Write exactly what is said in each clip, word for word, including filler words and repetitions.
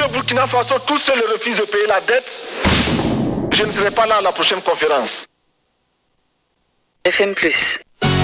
le Burkina Faso, tous ceux qui refusent de payer la dette, je ne serai pas là à la prochaine conférence. F M plus.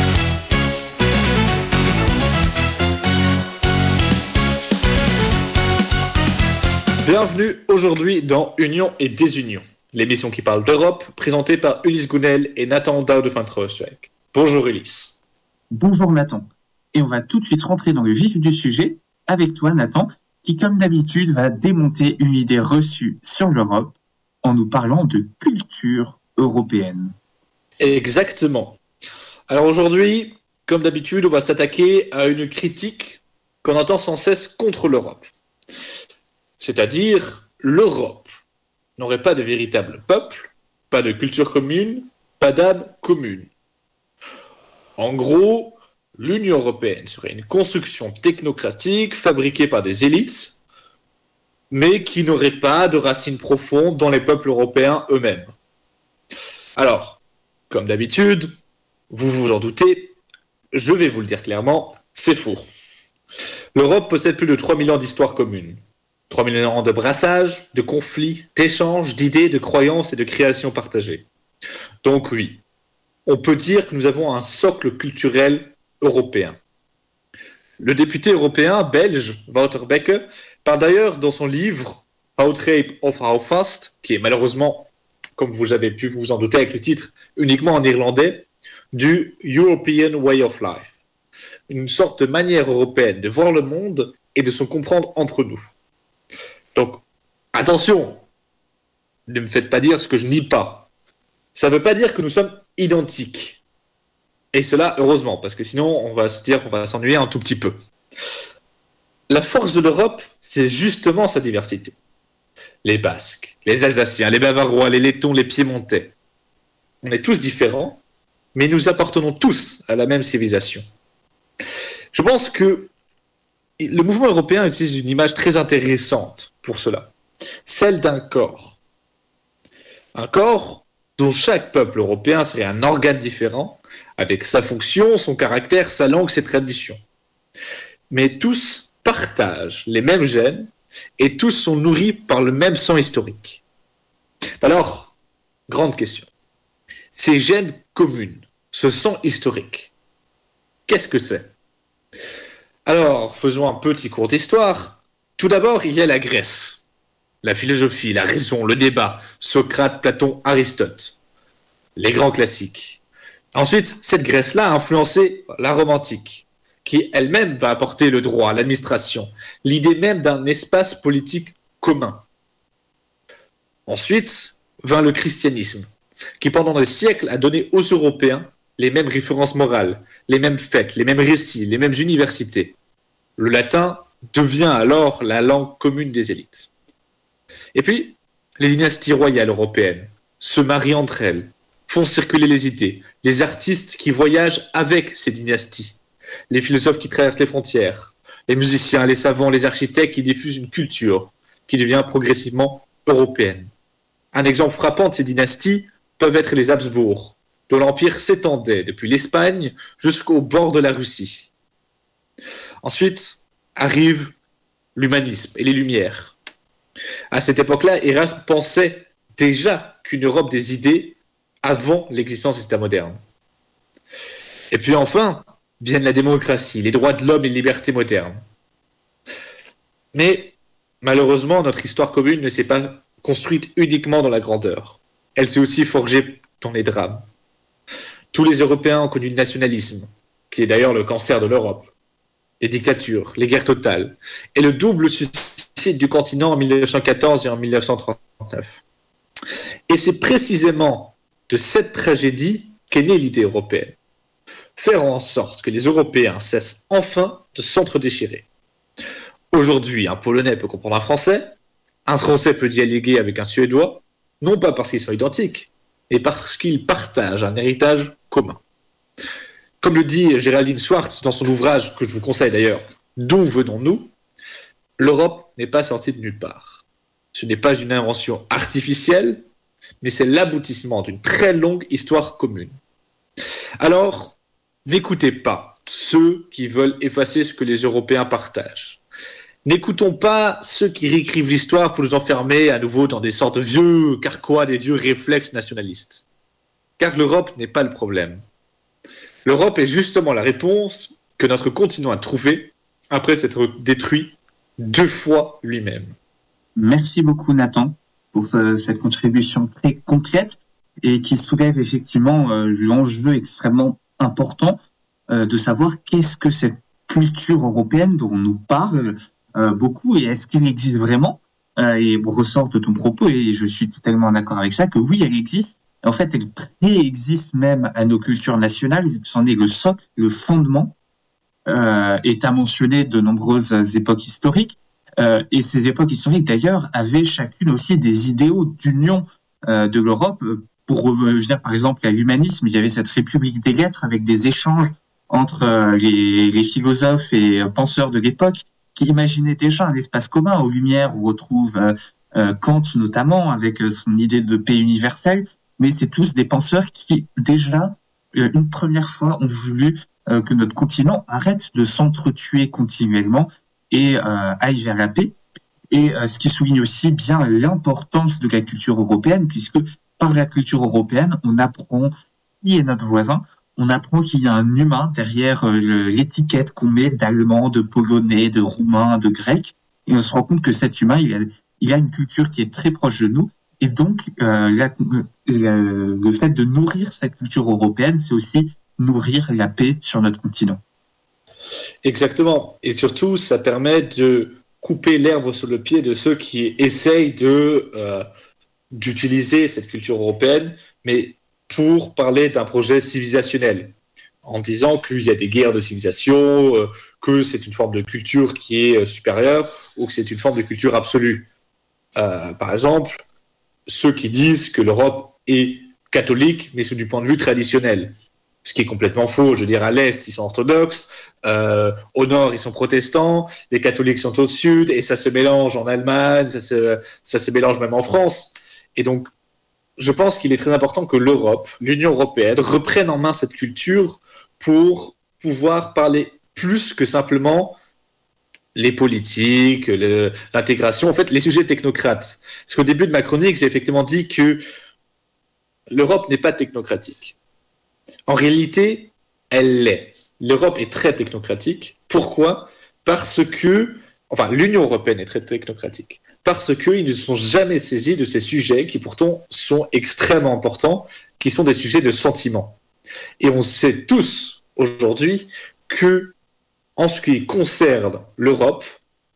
Bienvenue aujourd'hui dans Union et Désunion, l'émission qui parle d'Europe, présentée par Ulysse Gounel et Nathan Dowd van Troostwijk. Bonjour Ulysse. Bonjour Nathan. Et on va tout de suite rentrer dans le vif du sujet avec toi Nathan, qui comme d'habitude va démonter une idée reçue sur l'Europe en nous parlant de culture européenne. Exactement. Alors aujourd'hui, comme d'habitude, on va s'attaquer à une critique qu'on entend sans cesse contre l'Europe. C'est-à-dire, l'Europe n'aurait pas de véritable peuple, pas de culture commune, pas d'âme commune. En gros, l'Union européenne serait une construction technocratique fabriquée par des élites, mais qui n'aurait pas de racines profondes dans les peuples européens eux-mêmes. Alors, comme d'habitude, vous vous en doutez, je vais vous le dire clairement, c'est faux. L'Europe possède plus de trois mille ans d'histoire commune. trois mille ans de brassage, de conflits, d'échanges, d'idées, de croyances et de créations partagées. Donc oui, on peut dire que nous avons un socle culturel européen. Le député européen belge, Wouter Beke, parle d'ailleurs dans son livre « Outrape of Houvast », qui est malheureusement, comme vous avez pu vous en douter avec le titre, uniquement en irlandais, du « European Way of Life », une sorte de manière européenne de voir le monde et de se comprendre entre nous. Donc, attention, ne me faites pas dire ce que je nie pas. Ça ne veut pas dire que nous sommes identiques. Et cela, heureusement, parce que sinon, on va se dire qu'on va s'ennuyer un tout petit peu. La force de l'Europe, c'est justement sa diversité. Les Basques, les Alsaciens, les Bavarois, les Lettons, les Piémontais. On est tous différents, mais nous appartenons tous à la même civilisation. Je pense que le mouvement européen utilise une image très intéressante pour cela, celle d'un corps. Un corps dont chaque peuple européen serait un organe différent, avec sa fonction, son caractère, sa langue, ses traditions. Mais tous partagent les mêmes gènes et tous sont nourris par le même sang historique. Alors, grande question. Ces gènes communs, ce sang historique, qu'est-ce que c'est ? Alors, faisons un petit cours d'histoire. Tout d'abord, il y a la Grèce. La philosophie, la raison, le débat, Socrate, Platon, Aristote. Les grands classiques. Ensuite, cette Grèce-là a influencé la Rome antique, qui elle-même va apporter le droit, l'administration, l'idée même d'un espace politique commun. Ensuite, vint le christianisme, qui pendant des siècles a donné aux Européens les mêmes références morales, les mêmes fêtes, les mêmes récits, les mêmes universités. Le latin devient alors la langue commune des élites. Et puis, les dynasties royales européennes se marient entre elles, font circuler les idées, les artistes qui voyagent avec ces dynasties, les philosophes qui traversent les frontières, les musiciens, les savants, les architectes qui diffusent une culture qui devient progressivement européenne. Un exemple frappant de ces dynasties peuvent être les Habsbourg, dont l'empire s'étendait depuis l'Espagne jusqu'au bord de la Russie. Ensuite arrive l'humanisme et les Lumières. À cette époque-là, Erasme pensait déjà qu'une Europe des idées avant l'existence des États modernes. Et puis enfin, viennent la démocratie, les droits de l'homme et les libertés modernes. Mais malheureusement, notre histoire commune ne s'est pas construite uniquement dans la grandeur. Elle s'est aussi forgée dans les drames. Tous les Européens ont connu le nationalisme, qui est d'ailleurs le cancer de l'Europe, les dictatures, les guerres totales, et le double suicide du continent en mille neuf cent quatorze et en mille neuf cent trente-neuf. Et c'est précisément de cette tragédie qu'est née l'idée européenne. Faire en sorte que les Européens cessent enfin de s'entre-déchirer. Aujourd'hui, un Polonais peut comprendre un Français, un Français peut dialoguer avec un Suédois, non pas parce qu'ils sont identiques, mais parce qu'ils partagent un héritage commun. Comme le dit Géraldine Swartz dans son ouvrage, que je vous conseille d'ailleurs, « D'où venons-nous ?», l'Europe n'est pas sortie de nulle part. Ce n'est pas une invention artificielle, mais c'est l'aboutissement d'une très longue histoire commune. Alors, n'écoutez pas ceux qui veulent effacer ce que les Européens partagent. N'écoutons pas ceux qui réécrivent l'histoire pour nous enfermer à nouveau dans des sortes de vieux carquois, des vieux réflexes nationalistes. Car l'Europe n'est pas le problème. L'Europe est justement la réponse que notre continent a trouvée après s'être détruit deux fois lui-même. Merci beaucoup Nathan pour ce- cette contribution très complète et qui soulève effectivement euh, l'enjeu extrêmement important euh, de savoir qu'est-ce que cette culture européenne dont on nous parle euh, beaucoup et est-ce qu'il existe vraiment euh, et ressort de ton propos et je suis totalement d'accord avec ça que oui elle existe. En fait elle préexiste même à nos cultures nationales vu que c'en est le socle, le fondement euh, et tu as mentionné de nombreuses époques historiques. Euh, et ces époques historiques, d'ailleurs, avaient chacune aussi des idéaux d'union euh, de l'Europe. Pour revenir, par exemple, à l'humanisme, il y avait cette République des lettres avec des échanges entre euh, les, les philosophes et euh, penseurs de l'époque qui imaginaient déjà un espace commun. Aux Lumières, on retrouve euh, euh, Kant notamment avec euh, son idée de paix universelle. Mais c'est tous des penseurs qui, déjà, euh, une première fois, ont voulu euh, que notre continent arrête de s'entretuer continuellement et euh, aille vers la paix. Et euh, ce qui souligne aussi bien l'importance de la culture européenne, puisque par la culture européenne, on apprend qui est notre voisin, on apprend qu'il y a un humain derrière euh, le- l'étiquette qu'on met d'allemand, de polonais, de roumain, de grec, et on se rend compte que cet humain, il a, il a une culture qui est très proche de nous, et donc euh, la- la- le fait de nourrir cette culture européenne, c'est aussi nourrir la paix sur notre continent. Exactement. Et surtout, ça permet de couper l'herbe sur le pied de ceux qui essayent de, euh, d'utiliser cette culture européenne, mais pour parler d'un projet civilisationnel, en disant qu'il y a des guerres de civilisation, euh, que c'est une forme de culture qui est euh, supérieure, ou que c'est une forme de culture absolue. Euh, par exemple, ceux qui disent que l'Europe est catholique, mais sous du point de vue traditionnel. Ce qui est complètement faux. Je veux dire, à l'Est, ils sont orthodoxes, euh, au Nord, ils sont protestants, les catholiques sont au Sud, et ça se mélange en Allemagne, ça se, ça se mélange même en France. Et donc, je pense qu'il est très important que l'Europe, l'Union européenne, reprenne en main cette culture pour pouvoir parler plus que simplement les politiques, le- l'intégration, en fait, les sujets technocrates. Parce qu'au début de ma chronique, j'ai effectivement dit que l'Europe n'est pas technocratique. En réalité, elle l'est. L'Europe est très technocratique. Pourquoi ? Parce que, enfin, l'Union européenne est très technocratique. Parce qu'ils ne sont jamais saisis de ces sujets qui pourtant sont extrêmement importants, qui sont des sujets de sentiment. Et on sait tous aujourd'hui que, en ce qui concerne l'Europe,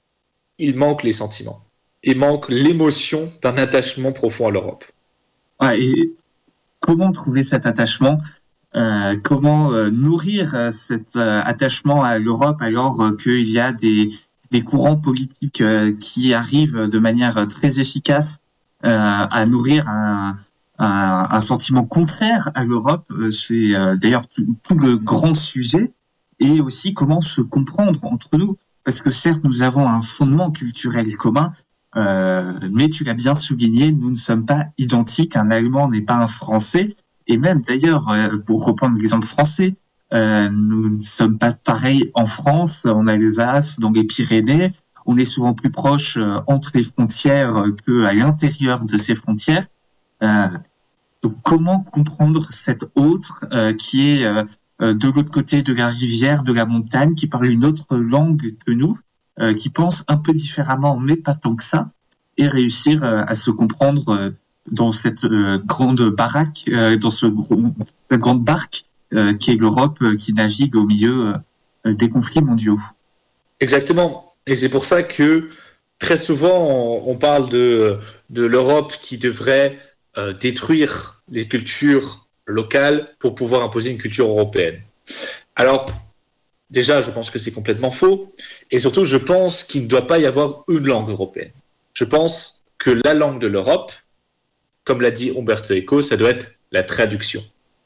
il manque les sentiments. Il manque l'émotion d'un attachement profond à l'Europe. Ouais, et comment trouver cet attachement euh, Comment euh, nourrir euh, cet euh, attachement à l'Europe alors euh, qu'il y a des, des courants politiques euh, qui arrivent de manière euh, très efficace euh, à nourrir un, un, un sentiment contraire à l'Europe. Euh, C'est euh, d'ailleurs tout, tout le grand sujet. Et aussi comment se comprendre entre nous. Parce que certes, nous avons un fondement culturel commun, euh, mais tu l'as bien souligné, nous ne sommes pas identiques. Un Allemand n'est pas un Français. Et même d'ailleurs, euh, pour reprendre l'exemple français, euh, nous ne sommes pas pareils en France, en Alsace, dans les Pyrénées. On est souvent plus proche euh, entre les frontières euh, qu'à l'intérieur de ces frontières. Euh, donc comment comprendre cet autre euh, qui est euh, euh, de l'autre côté de la rivière, de la montagne, qui parle une autre langue que nous, euh, qui pense un peu différemment, mais pas tant que ça, et réussir euh, à se comprendre euh, dans cette euh, grande baraque, euh, dans ce gros, cette grande barque euh, qui est l'Europe, euh, qui navigue au milieu euh, des conflits mondiaux. Exactement. Et c'est pour ça que très souvent, on, on parle de, de l'Europe qui devrait euh, détruire les cultures locales pour pouvoir imposer une culture européenne. Alors, déjà, je pense que c'est complètement faux. Et surtout, je pense qu'il ne doit pas y avoir une langue européenne. Je pense que la langue de l'Europe, comme l'a dit Umberto Eco, ça doit être la traduction.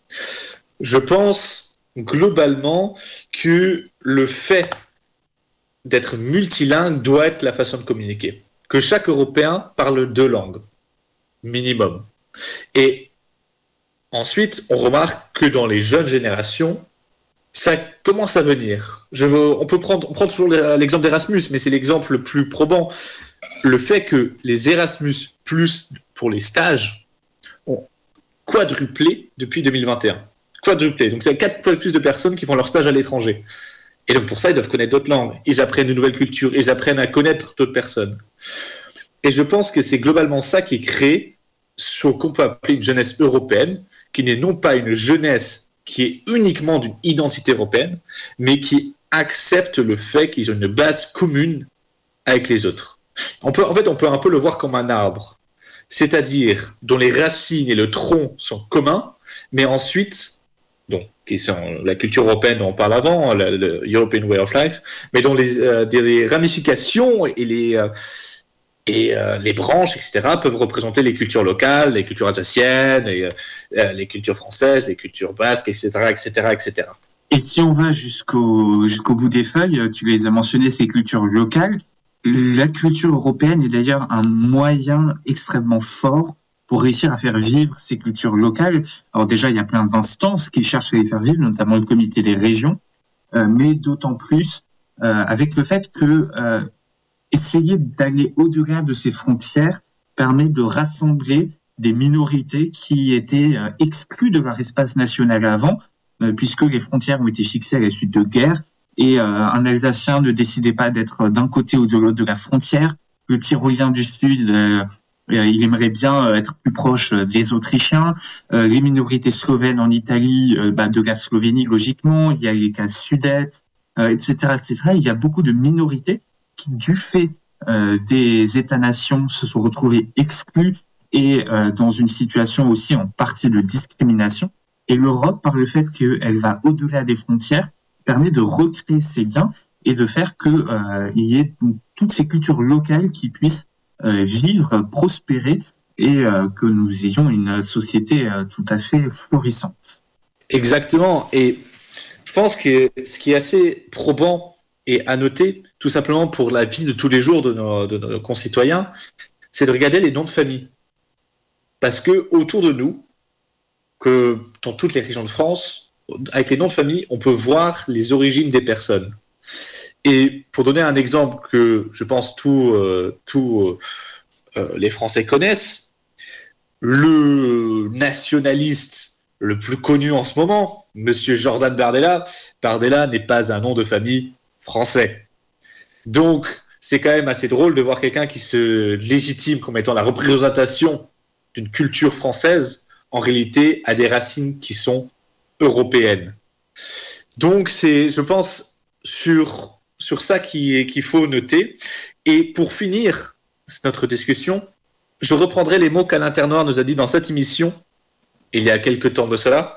Je pense globalement que le fait d'être multilingue doit être la façon de communiquer. Que chaque Européen parle deux langues, minimum. Et ensuite, on remarque que dans les jeunes générations, ça commence à venir. Je veux, on peut prendre, on prend toujours l'exemple d'Erasmus, mais c'est l'exemple le plus probant. Le fait que les Erasmus plus pour les stages ont quadruplé depuis deux mille vingt et un. Quadruplé. Donc c'est quatre fois plus de personnes qui font leur stage à l'étranger. Et donc pour ça, ils doivent connaître d'autres langues. Ils apprennent de nouvelles cultures. Ils apprennent à connaître d'autres personnes. Et je pense que c'est globalement ça qui est créé, ce qu'on peut appeler une jeunesse européenne, qui n'est non pas une jeunesse qui est uniquement d'une identité européenne, mais qui accepte le fait qu'ils ont une base commune avec les autres. On peut, en fait, on peut un peu le voir comme un arbre, c'est-à-dire dont les racines et le tronc sont communs, mais ensuite, donc, qui sont la culture européenne dont on parle avant, le, le European Way of Life, mais dont les, euh, des ramifications et les... Euh, Et euh, les branches, et cetera, peuvent représenter les cultures locales, les cultures alsaciennes, et, euh, les cultures françaises, les cultures basques, et cetera, et cetera, et cetera. Et si on va jusqu'au, jusqu'au bout des feuilles, tu les as mentionnées, ces cultures locales. La culture européenne est d'ailleurs un moyen extrêmement fort pour réussir à faire vivre ces cultures locales. Alors déjà, il y a plein d'instances qui cherchent à les faire vivre, notamment le comité des régions, euh, mais d'autant plus euh, avec le fait que euh, essayer d'aller au-delà de ces frontières permet de rassembler des minorités qui étaient euh, exclues de leur espace national avant, euh, puisque les frontières ont été fixées à la suite de guerres, et euh, un Alsacien ne décidait pas d'être d'un côté ou de l'autre de la frontière. Le Tyrolien du Sud, euh, euh, il aimerait bien être plus proche des Autrichiens. Euh, les minorités slovènes en Italie, euh, bah, de la Slovénie, logiquement. Il y a les cas Sudètes, euh, et cetera, et cetera. Il y a beaucoup de minorités qui, du fait euh, des États-nations, se sont retrouvés exclus et euh, dans une situation aussi en partie de discrimination. Et l'Europe, par le fait qu'elle va au-delà des frontières, permet de recréer ces liens et de faire que euh, il y ait toutes ces cultures locales qui puissent euh, vivre, prospérer et euh, que nous ayons une société euh, tout à fait florissante. Exactement. Et je pense que ce qui est assez probant et à noter, tout simplement pour la vie de tous les jours de nos, de nos concitoyens, c'est de regarder les noms de famille. Parce que autour de nous, que dans toutes les régions de France, avec les noms de famille, on peut voir les origines des personnes. Et pour donner un exemple que je pense tous euh, tous euh, les Français connaissent, le nationaliste le plus connu en ce moment, Monsieur Jordan Bardella, Bardella n'est pas un nom de famille français. Donc, c'est quand même assez drôle de voir quelqu'un qui se légitime comme étant la représentation d'une culture française, en réalité, a des racines qui sont européennes. Donc, c'est, je pense, sur, sur ça qui, qu'il faut noter. Et pour finir notre discussion, je reprendrai les mots qu'Alain Ternoir nous a dit dans cette émission, il y a quelque temps de cela,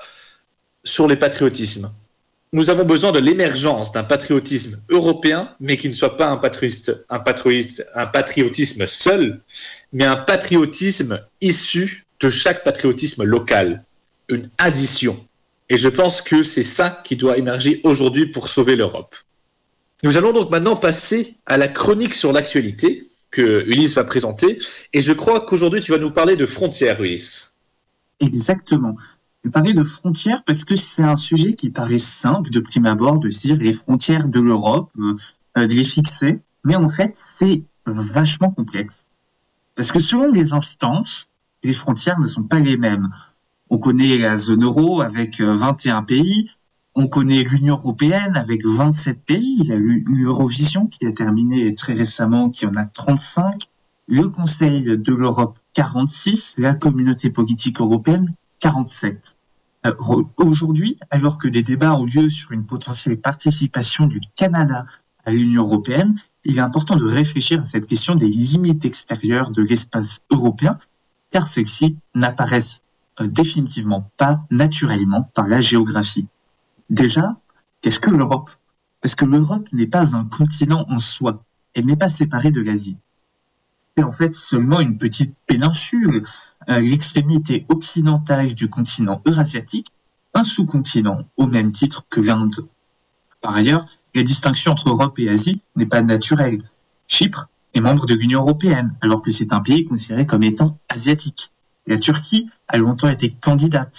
sur les patriotismes. Nous avons besoin de l'émergence d'un patriotisme européen, mais qui ne soit pas un, patriotisme, un, patriotisme, un patriotisme seul, mais un patriotisme issu de chaque patriotisme local, une addition. Et je pense que c'est ça qui doit émerger aujourd'hui pour sauver l'Europe. Nous allons donc maintenant passer à la chronique sur l'actualité que Ulysse va présenter. Et je crois qu'aujourd'hui, tu vas nous parler de frontières, Ulysse. Exactement. Je parlais de frontières parce que c'est un sujet qui paraît simple de prime abord, de dire les frontières de l'Europe, euh, de les fixer. Mais en fait, c'est vachement complexe. Parce que selon les instances, les frontières ne sont pas les mêmes. On connaît la zone euro avec vingt et un pays. On connaît l'Union européenne avec vingt-sept pays. Il y a eu l'Eurovision qui a terminé très récemment, qui en a trente-cinq. Le Conseil de l'Europe, quarante-six. La Communauté politique européenne, quarante-sept. Euh, aujourd'hui, alors que des débats ont lieu sur une potentielle participation du Canada à l'Union européenne, il est important de réfléchir à cette question des limites extérieures de l'espace européen, car celles-ci n'apparaissent euh, définitivement pas naturellement par la géographie. Déjà, qu'est-ce que l'Europe ? Parce que l'Europe n'est pas un continent en soi. Elle n'est pas séparée de l'Asie. C'est en fait seulement une petite péninsule, euh, l'extrémité occidentale du continent eurasiatique, un sous-continent au même titre que l'Inde. Par ailleurs, la distinction entre Europe et Asie n'est pas naturelle. Chypre est membre de l'Union européenne, alors que c'est un pays considéré comme étant asiatique. La Turquie a longtemps été candidate.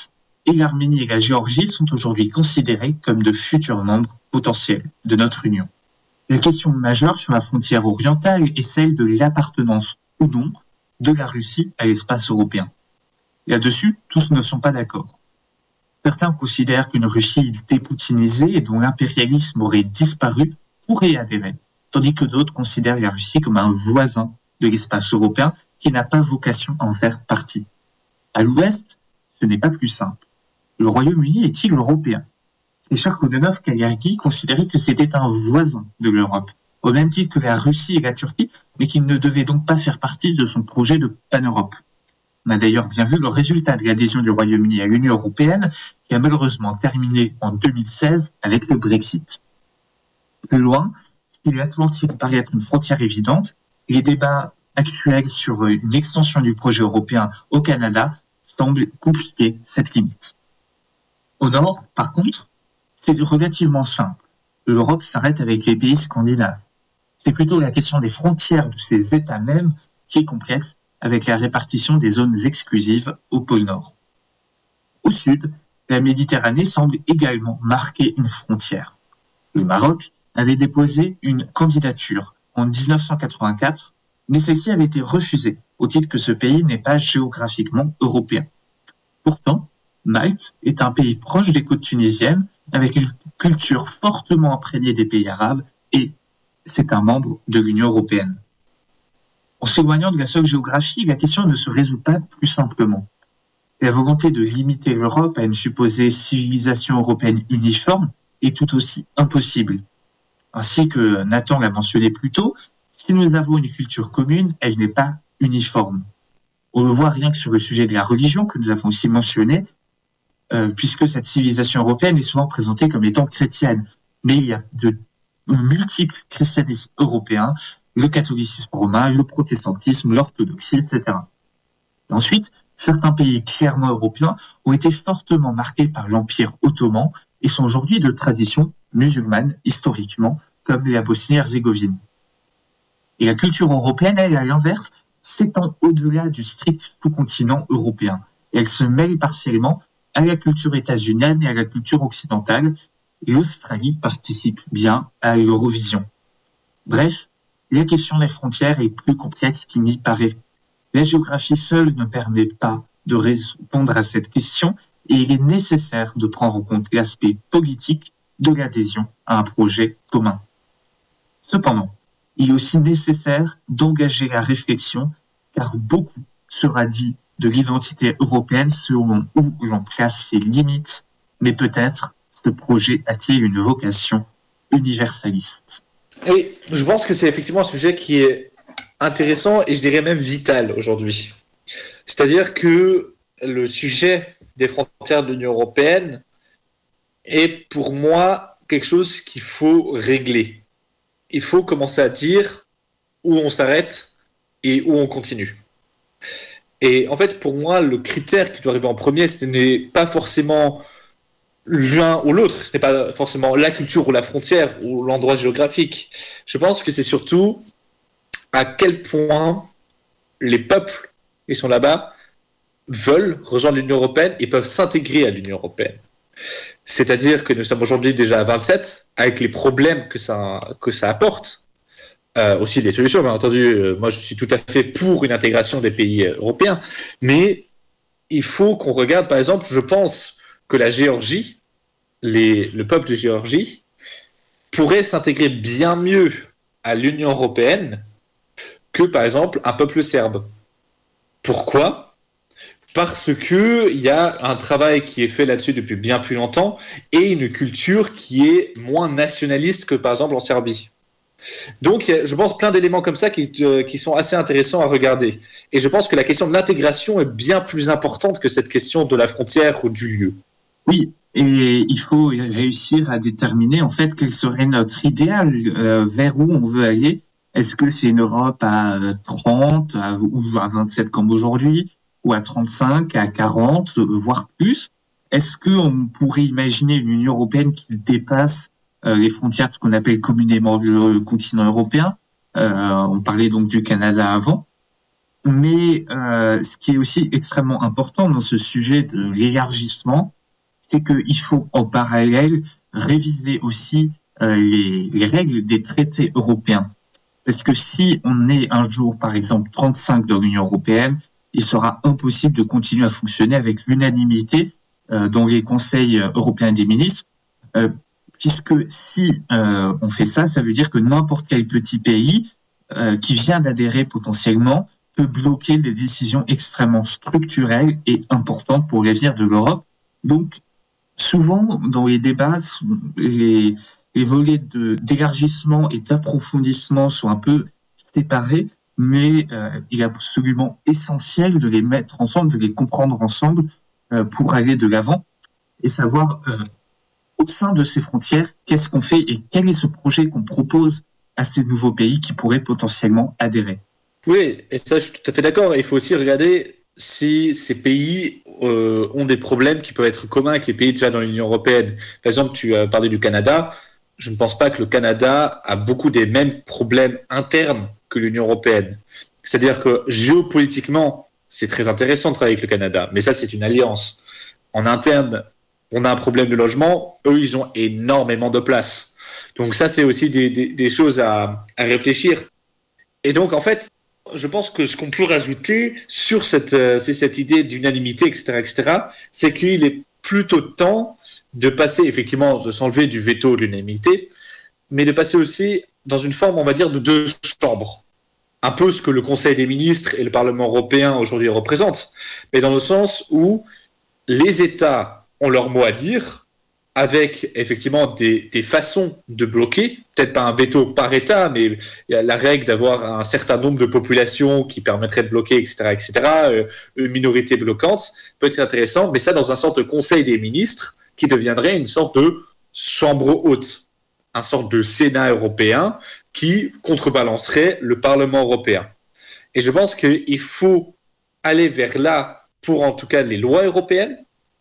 et l'Arménie et la Géorgie sont aujourd'hui considérés comme de futurs membres potentiels de notre Union. La question majeure sur la frontière orientale est celle de l'appartenance ou non de la Russie à l'espace européen. Là-dessus, tous ne sont pas d'accord. Certains considèrent qu'une Russie dépoutinisée et dont l'impérialisme aurait disparu pourrait y adhérer, tandis que d'autres considèrent la Russie comme un voisin de l'espace européen qui n'a pas vocation à en faire partie. À l'ouest, ce n'est pas plus simple. Le Royaume-Uni est-il européen ? Richard Kodenov-Kalyargi considérait que c'était un voisin de l'Europe, au même titre que la Russie et la Turquie, mais qu'il ne devait donc pas faire partie de son projet de pan-Europe. On a d'ailleurs bien vu le résultat de l'adhésion du Royaume-Uni à l'Union européenne, qui a malheureusement terminé en deux mille seize avec le Brexit. Plus loin, si l'Atlantique paraît être une frontière évidente, les débats actuels sur une extension du projet européen au Canada semblent compliquer cette limite. Au nord, par contre, c'est relativement simple. L'Europe s'arrête avec les pays scandinaves. C'est plutôt la question des frontières de ces États mêmes qui est complexe, avec la répartition des zones exclusives au pôle Nord. Au sud, la Méditerranée semble également marquer une frontière. Le Maroc avait déposé une candidature en dix-neuf cent quatre-vingt-quatre, mais celle-ci avait été refusée au titre que ce pays n'est pas géographiquement européen. Pourtant, Malte est un pays proche des côtes tunisiennes, avec une culture fortement imprégnée des pays arabes, et c'est un membre de l'Union européenne. En s'éloignant de la seule géographie, la question ne se résout pas plus simplement. La volonté de limiter l'Europe à une supposée civilisation européenne uniforme est tout aussi impossible. Ainsi que Nathan l'a mentionné plus tôt, si nous avons une culture commune, elle n'est pas uniforme. On le voit rien que sur le sujet de la religion, que nous avons aussi mentionné, euh, puisque cette civilisation européenne est souvent présentée comme étant chrétienne. Mais il y a de multiples christianismes européens, le catholicisme romain, le protestantisme, l'orthodoxie, et cetera. Et ensuite, certains pays clairement européens ont été fortement marqués par l'Empire ottoman et sont aujourd'hui de tradition musulmane historiquement, comme la Bosnie-Herzégovine. Et la culture européenne, elle, à l'inverse, s'étend au-delà du strict sous-continent européen. Et elle se mêle partiellement à la culture états-unienne et à la culture occidentale, et l'Australie participe bien à l'Eurovision. Bref, la question des frontières est plus complexe qu'il n'y paraît. La géographie seule ne permet pas de répondre à cette question et il est nécessaire de prendre en compte l'aspect politique de l'adhésion à un projet commun. Cependant, il est aussi nécessaire d'engager la réflexion car beaucoup sera dit de l'identité européenne selon où l'on place ses limites, mais peut-être ce projet a-t-il une vocation universaliste. Oui, je pense que c'est effectivement un sujet qui est intéressant et je dirais même vital aujourd'hui. C'est-à-dire que le sujet des frontières de l'Union européenne est pour moi quelque chose qu'il faut régler. Il faut commencer à dire où on s'arrête et où on continue. Et en fait, pour moi, le critère qui doit arriver en premier, ce n'est pas forcément l'un ou l'autre, ce n'est pas forcément la culture ou la frontière ou l'endroit géographique. Je pense que c'est surtout à quel point les peuples qui sont là-bas veulent rejoindre l'Union européenne et peuvent s'intégrer à l'Union européenne. C'est-à-dire que nous sommes aujourd'hui déjà à vingt-sept, avec les problèmes que ça, que ça apporte, euh, aussi les solutions, bien entendu. Euh, moi, je suis tout à fait pour une intégration des pays européens, mais il faut qu'on regarde, par exemple, je pense que la Géorgie, les, le peuple de Géorgie, pourrait s'intégrer bien mieux à l'Union européenne que, par exemple, un peuple serbe. Pourquoi ? Parce qu'il y a un travail qui est fait là-dessus depuis bien plus longtemps et une culture qui est moins nationaliste que, par exemple, en Serbie. Donc, je pense plein d'éléments comme ça qui, euh, qui sont assez intéressants à regarder. Et je pense que la question de l'intégration est bien plus importante que cette question de la frontière ou du lieu. Oui, et il faut réussir à déterminer en fait quel serait notre idéal, euh, vers où on veut aller. Est-ce que c'est une Europe à trente à, ou à vingt-sept comme aujourd'hui, ou à trente-cinq, à quarante, voire plus? Est-ce qu'on pourrait imaginer une Union européenne qui dépasse euh, les frontières de ce qu'on appelle communément le continent européen? euh, On parlait donc du Canada avant. Mais euh, ce qui est aussi extrêmement important dans ce sujet de l'élargissement, c'est qu'il faut en parallèle réviser aussi euh, les, les règles des traités européens. Parce que si on est un jour, par exemple, trente-cinq dans l'Union européenne, il sera impossible de continuer à fonctionner avec l'unanimité euh, dans les conseils européens des ministres, euh, puisque si euh, on fait ça, ça veut dire que n'importe quel petit pays euh, qui vient d'adhérer potentiellement peut bloquer des décisions extrêmement structurelles et importantes pour l'avenir de l'Europe. Donc, souvent, dans les débats, les, les volets de, d'élargissement et d'approfondissement sont un peu séparés, mais euh, il est absolument essentiel de les mettre ensemble, de les comprendre ensemble euh, pour aller de l'avant et savoir euh, au sein de ces frontières, qu'est-ce qu'on fait et quel est ce projet qu'on propose à ces nouveaux pays qui pourraient potentiellement adhérer. Oui, et ça, je suis tout à fait d'accord. Il faut aussi regarder si ces pays euh, ont des problèmes qui peuvent être communs avec les pays déjà dans l'Union européenne. Par exemple, tu as parlé du Canada. Je ne pense pas que le Canada a beaucoup des mêmes problèmes internes que l'Union européenne. C'est-à-dire que géopolitiquement, c'est très intéressant de travailler avec le Canada, mais ça, c'est une alliance. En interne, on a un problème de logement, eux, ils ont énormément de place. Donc ça, c'est aussi des, des, des choses à, à réfléchir. Et donc, en fait, je pense que ce qu'on peut rajouter sur cette, euh, c'est cette idée d'unanimité, et cetera, et cetera, c'est qu'il est plutôt temps de passer, effectivement, de s'enlever du veto de l'unanimité, mais de passer aussi dans une forme, on va dire, de deux chambres. Un peu ce que le Conseil des ministres et le Parlement européen aujourd'hui représentent, mais dans le sens où les États ont leur mot à dire, avec effectivement des, des façons de bloquer, peut-être pas un veto par État, mais il y a la règle d'avoir un certain nombre de populations qui permettrait de bloquer, et cetera, et cetera. Euh, une minorité bloquante peut être intéressant, mais ça dans un sorte de Conseil des ministres qui deviendrait une sorte de chambre haute, un sorte de Sénat européen qui contrebalancerait le Parlement européen. Et je pense qu'il faut aller vers là pour en tout cas les lois européennes,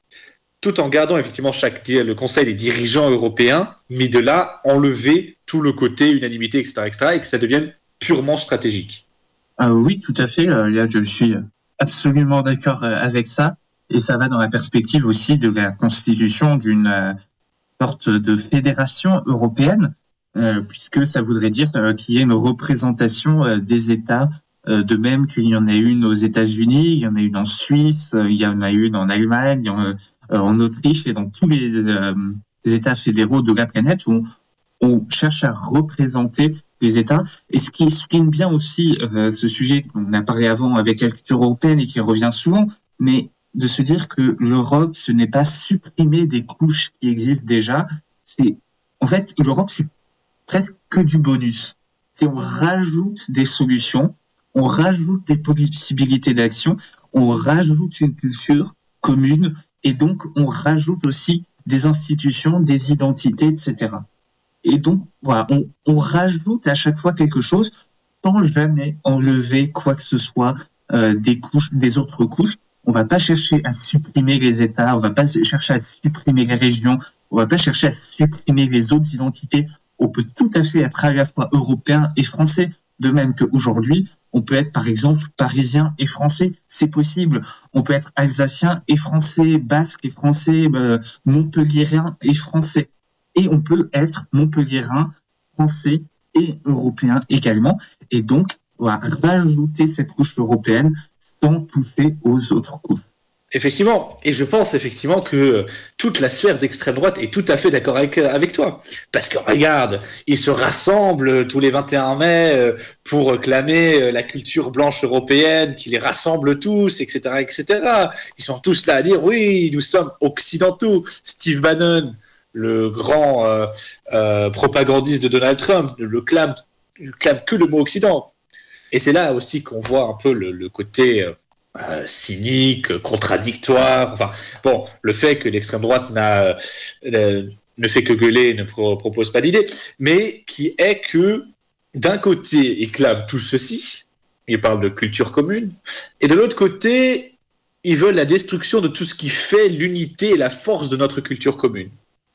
tout en gardant effectivement chaque, le Conseil des dirigeants européens, mais de là, enlever tout le côté unanimité, et cetera, et cetera, et que ça devienne purement stratégique. Ah oui, tout à fait. Là, je suis absolument d'accord avec ça. Et ça va dans la perspective aussi de la constitution d'une sorte de fédération européenne, euh, puisque ça voudrait dire euh, qu'il y ait une représentation euh, des États, euh, de même qu'il y en a une aux États-Unis, il y en a une en Suisse, euh, il y en a une en Allemagne, il y en a en Autriche et dans tous les, euh, les États fédéraux de la planète où on, on cherche à représenter les États. Et ce qui explique bien aussi euh, ce sujet qu'on a parlé avant avec la culture européenne et qui revient souvent, mais de se dire que l'Europe, ce n'est pas supprimer des couches qui existent déjà. C'est, en fait, l'Europe, c'est presque que du bonus. C'est on rajoute des solutions, on rajoute des possibilités d'action, on rajoute une culture commune. Et donc, on rajoute aussi des institutions, des identités, et cetera. Et donc, voilà, on, on rajoute à chaque fois quelque chose sans jamais enlever quoi que ce soit euh, des couches, des autres couches. On va pas chercher à supprimer les États, on va pas chercher à supprimer les régions, on va pas chercher à supprimer les autres identités. On peut tout à fait être à la fois européen et français. De même qu'aujourd'hui, on peut être, par exemple, parisien et français. C'est possible. On peut être alsacien et français, basque et français, euh, montpelliérain et français. Et on peut être montpelliérain, français et européen également. Et donc, on va rajouter cette couche européenne sans toucher aux autres couches. Effectivement, et je pense effectivement que toute la sphère d'extrême droite est tout à fait d'accord avec, avec toi. Parce que regarde, ils se rassemblent tous les vingt et un mai pour clamer la culture blanche européenne, qui les rassemble tous, et cetera, et cetera. Ils sont tous là à dire, oui, nous sommes occidentaux. Steve Bannon, le grand euh, euh, propagandiste de Donald Trump, le clame, ne clame que le mot occident. Et c'est là aussi qu'on voit un peu le, le côté... Euh, Euh, cynique, contradictoire. Enfin, bon, le fait que l'extrême droite n'a, euh, ne fait que gueuler, ne pro- propose pas d'idées, mais qui est que d'un côté, ils clament tout ceci, ils parlent de culture commune, et de l'autre côté, ils veulent la destruction de tout ce qui fait l'unité et la force de notre culture commune.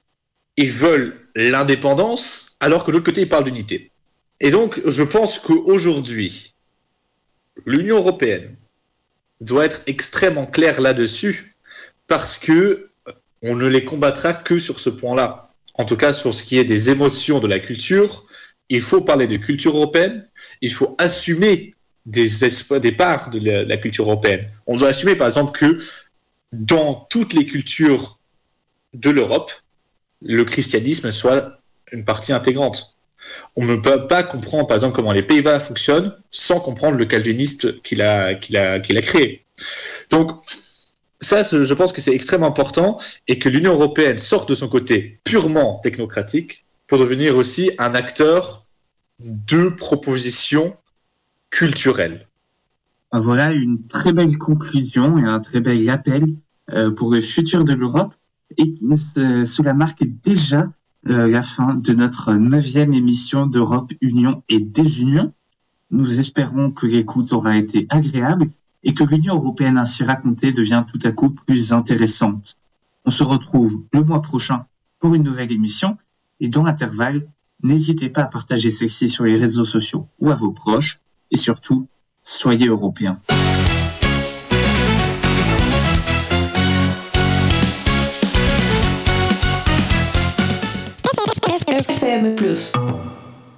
Ils veulent l'indépendance, alors que de l'autre côté, ils parlent d'unité. Et donc, je pense qu'aujourd'hui, l'Union européenne doit être extrêmement clair là-dessus parce que on ne les combattra que sur ce point-là. En tout cas, sur ce qui est des émotions de la culture, il faut parler de culture européenne, il faut assumer des, des parts de la, la culture européenne. On doit assumer, par exemple, que dans toutes les cultures de l'Europe, le christianisme soit une partie intégrante. On ne peut pas comprendre, par exemple, comment les Pays-Bas fonctionnent sans comprendre le calviniste qu'il a, qu'il a, qu'il a créé. Donc, ça, je pense que c'est extrêmement important et que l'Union européenne sorte de son côté purement technocratique pour devenir aussi un acteur de propositions culturelles. Voilà une très belle conclusion et un très bel appel euh, pour le futur de l'Europe. Et euh, cela marque déjà euh, la fin de notre neuvième émission d'Europe, Union et Désunion. Nous espérons que l'écoute aura été agréable et que l'Union européenne ainsi racontée devient tout à coup plus intéressante. On se retrouve le mois prochain pour une nouvelle émission et dans l'intervalle, n'hésitez pas à partager celle-ci sur les réseaux sociaux ou à vos proches et surtout, soyez européens. F M plus.